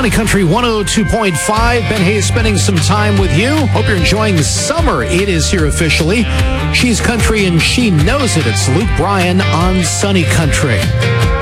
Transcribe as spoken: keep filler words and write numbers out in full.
Sunny Country one oh two point five. Ben Hayes spending some time with you. Hope you're enjoying summer. It is here officially. She's country and she knows it. It's Luke Bryan on Sunny Country.